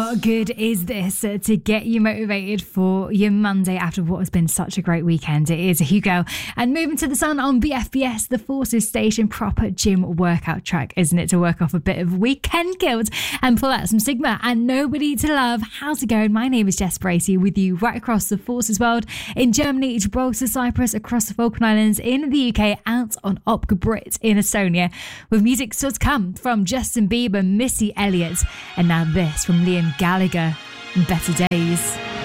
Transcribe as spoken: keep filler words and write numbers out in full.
How good is this uh, to get you motivated for your Monday after what has been such a great weekend? It is Hugo and Moving to the Sun on B F B S, the Forces Station, proper gym workout track, isn't it? To work off a bit of weekend guilt and pull out some Sigma and Nobody to Love. How's it going? My name is Jess Bracey with you right across the Forces world, in Germany, Gibraltar, Cyprus, across the Falkland Islands, in the U K, out on Opg Brit in Estonia, with music still to come from Justin Bieber, Missy Elliott, and now this from Liam Gallagher, Better Days.